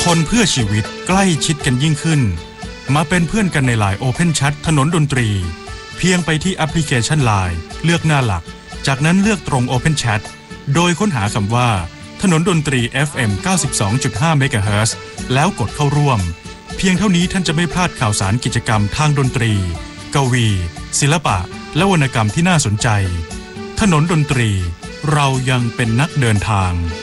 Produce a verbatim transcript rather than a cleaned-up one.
คนเพื่อชีวิตใกล้ชิดกันยิ่งขึ้นมาเป็นเพื่อนกันใน ไลน์ Open Chat ถนนดนตรีเพียงไปที่แอปพลิเคชัน ไลน์ เลือกหน้าหลักจากนั้นเลือกตรง Open Chat โดยค้นหาคำว่าถนนดนตรี เอฟ เอ็ม เก้าสิบสองจุดห้า เมกะเฮิรตซ์แล้วกดเข้าร่วมเพียงเท่านี้ท่านจะไม่พลาดข่าวสารกิจกรรมทางดนตรีกวีศิลปะและวรรณกรรมที่น่าสนใจถนนดนตรีเรายังเป็นนักเดินทาง